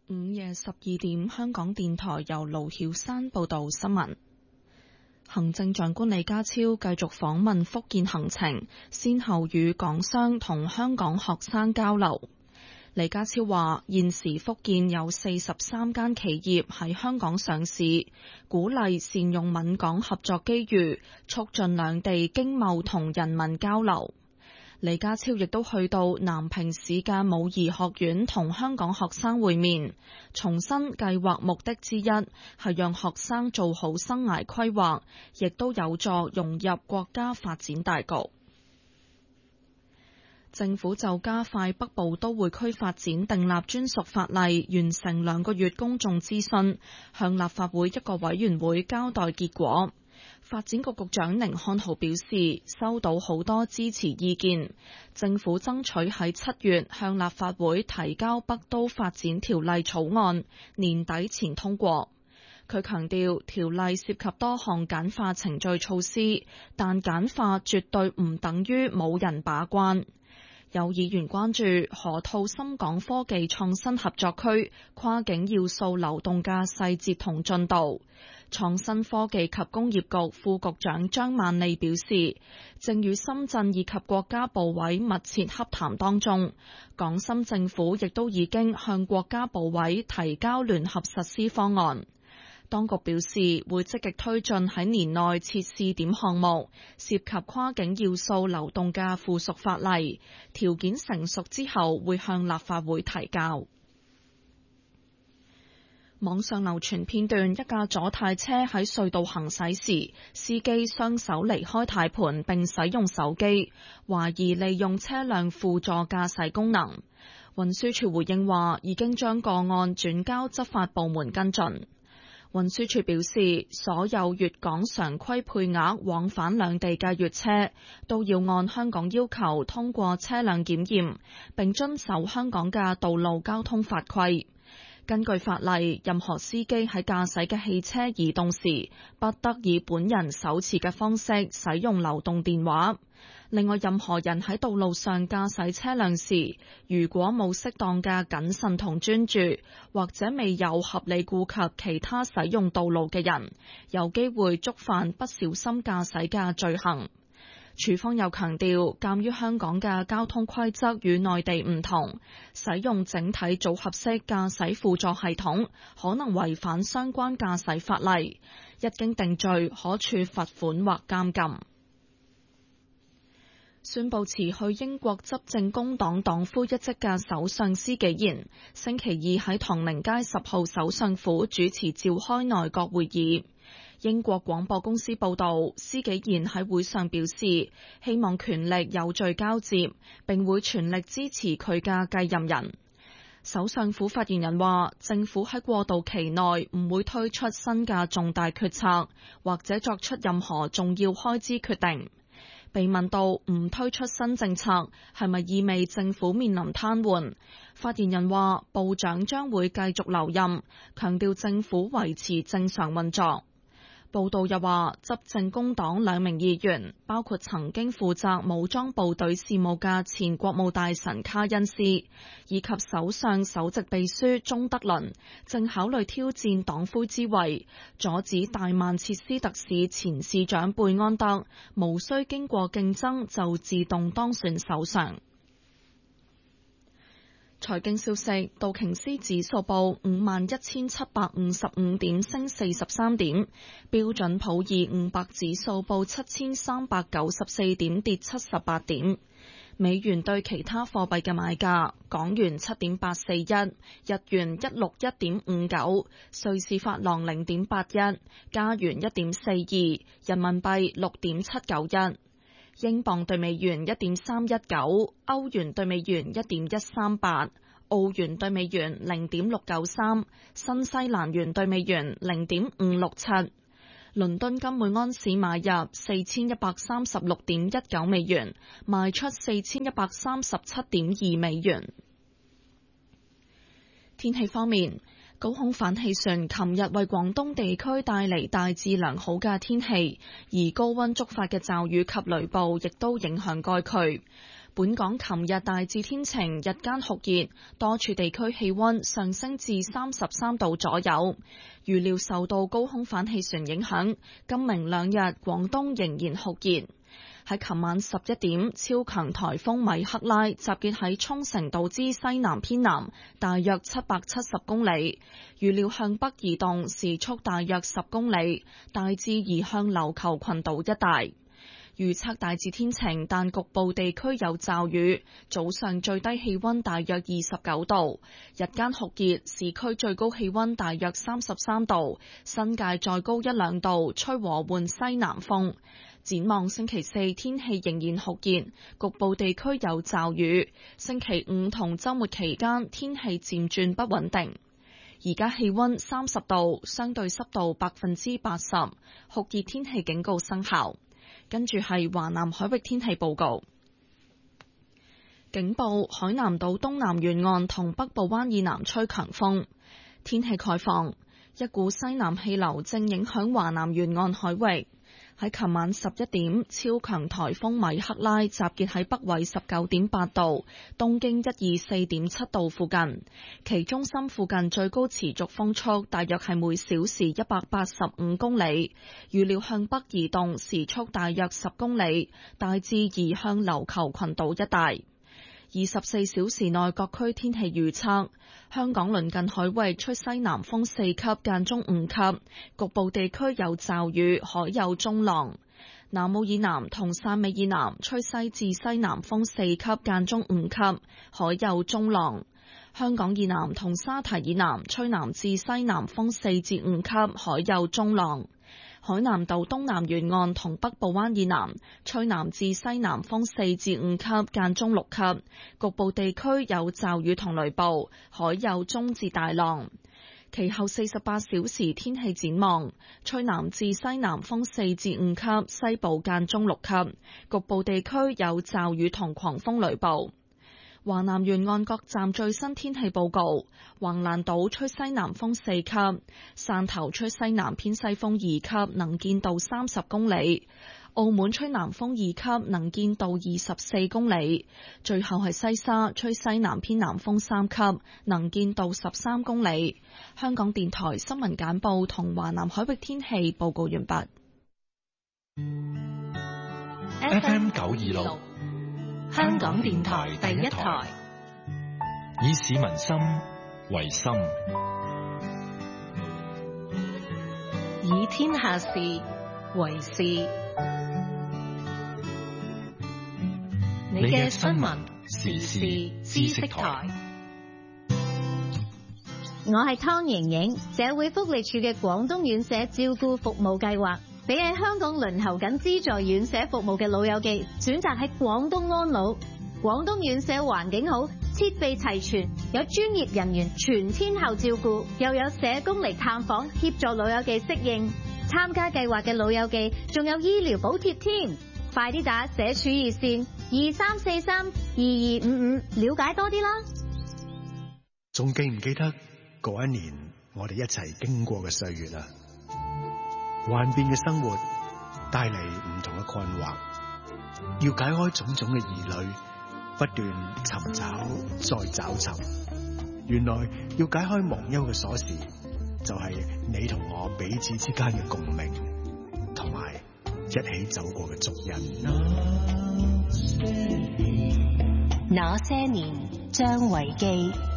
午夜12點，香港電台由盧曉山報道新聞。行政長官李家超繼續訪問福建行程，先後與港商同香港學生交流。李家超話：現時福建有43間企業喺香港上市，鼓勵善用閩港合作機遇，促進兩地經貿同人民交流。李家超亦都去到南平市嘅武夷學院同香港學生會面，重申計劃目的之一係讓學生做好生涯規劃，亦都有助融入國家發展大局。政府就加快北部都會區發展訂立專屬法例，完成2個月公眾諮詢，向立法會一個委員會交代結果。發展局局長寧漢豪表示，收到好多支持意見，政府爭取喺7月向立法會提交北都發展條例草案，年底前通過。佢強調，條例涉及多項簡化程序措施，但簡化絕對唔等於冇人把關。有議員關注河套深港科技創新合作區跨境要素流動嘅細節同進度。創新科技及工業局副局長張萬利表示，正與深圳以及國家部委密切洽談當中，港深政府亦都已經向國家部委提交聯合實施方案。當局表示會積極推進喺年內設試點項目，涉及跨境要素流動嘅附屬法例，條件成熟之後會向立法會提交。網上流傳片段，一架左軚車喺隧道行駛時，司機雙手離開軚盤並使用手機，懷疑利用車輛輔助駕駛功能。運輸署回應話，已經將個案轉交執法部門跟進。運輸署表示，所有粵港常規配額往返兩地嘅粵車都要按香港要求通過車輛檢驗，並遵守香港嘅道路交通法規。根據法例，任何司機喺駕駛嘅汽車移動時，不得以本人手持嘅方式使用流動電話。另外，任何人喺道路上駕駛車輛時，如果冇適當嘅謹慎同專注，或者未有合理顧及其他使用道路嘅人，有機會觸犯不小心駕駛嘅罪行。署方又強調，鑑於香港嘅交通規則與內地唔同，使用整體組合式駕駛輔助系統可能違反相關駕駛法例，一經定罪可處罰款或監禁。宣布辭去英國執政工黨黨魁一職嘅首相施紀賢，星期二喺唐寧街10號首相府主持召開內閣會議。英國廣播公司報道，施紀賢喺會上表示，希望權力有序交接，並會全力支持佢嘅繼任人。首相府發言人話，政府喺過渡期內唔會推出新嘅重大決策，或者作出任何重要開支決定。被問到唔推出新政策係咪意味政府面臨癱瘓，發言人話，部長將會繼續留任，強調政府維持正常運作。報道又話，執政工黨2名議員，包括曾經負責武裝部隊事務嘅前國務大臣卡恩斯，以及首相首席秘書鍾德倫，正考慮挑戰黨魁之位，阻止大曼徹斯特市前市長貝安德無需經過競爭就自動當選首相。財經消息，道瓊斯指數報51,755點，升43點；標準普爾500指數報7,394點，跌78點。美元對其他貨幣嘅買價：港元7.841，日元161.59，瑞士法郎0.81，加元1.42，人民幣6.791。英鎊對美元1.319，歐元對美元1.138，澳元對美元0.693，新西蘭元對美元0.567。倫敦金每安士買入4136.19美元，賣出4137.2美元。天氣方面，高空反氣旋琴日為廣東地區帶嚟大致良好嘅天氣，而高溫觸發嘅驟雨及雷暴亦都影響該區。 本港琴日大致天晴，日間酷熱，多處地區氣溫上升至33度左右。預料受到高空反氣旋影響，今明兩日廣東仍然酷熱。喺琴晚11點，超強颱風米克拉集結喺沖繩島之西南偏南，大約770公里，預料向北移動，時速大約10公里，大致移向琉球群島一帶。預測大致天晴，但局部地區有驟雨。早上最低氣溫大約29度，日間酷熱，市區最高氣溫大約33度，新界再高1-2度，吹和緩西南風。展望星期4天氣仍然酷熱，局部地區有驟雨。星期5同週末期間天氣漸轉不穩定。而家氣溫30度，相對濕度80%，酷熱天氣警告生效。跟住係華南海域天氣報告，警報：海南島東南沿岸同北部灣以南吹強風。天氣概況：一股西南氣流正影響華南沿岸海域。喺琴晚11點，超強颱風米克拉集結喺北緯19.8度、東經124.7度附近，其中心附近最高持續風速大約係每小時185公里，預料向北移動，時速大約10公里，大致移向琉球群島一帶。24小時內各區天氣預測：香港鄰近海域吹西南風4級間中5級，局部地區有驟雨，海有中浪。南澳以南同汕尾以南吹西至西南風4級間中5級，海有中浪。香港以南同沙堤以南吹南至西南風4至5級，海有中浪。海南島東南沿岸同北部灣以南吹南至西南風4至5級間中6級，局部地區有驟雨同雷暴，海有中至大浪。其後48小時天氣展望：吹南至西南風4至5級，西部間中6級，局部地區有驟雨同狂風雷暴。華南沿岸各站最新天氣報告：橫瀾島吹西南風4級，汕頭吹西南偏西風2級，能見度30公里；澳門吹南風2級，能見度24公里。最後係西沙吹西南偏南風3級，能見度13公里。香港電台新聞簡報同華南海域天氣報告完畢。 FM 926香港電台第一台，以市民心為心， 以天下事為事。你嘅新聞時事知識台， 我係湯瑩瑩，社會福利署嘅廣東院舍照顧服務計劃，俾喺香港輪候緊資助院舍服務嘅老友記選擇喺廣東安老。廣東院舍環境好，設備齊全，有專業人員全天候照顧，又有社工嚟探訪協助老友記適應。參加計劃嘅老友記仲有醫療補貼添，快啲打社署熱線23432255了解多啲啦。 仲記唔記得嗰一年我哋一齊經過嘅歲月啊？幻變嘅生活帶嚟唔同嘅困惑，要解開種種嘅疑慮，不斷尋找再找尋。原來要解開忘憂嘅鎖匙，就係你同我彼此之間嘅共鳴，同埋一起走過嘅足印。 那些年，張維基。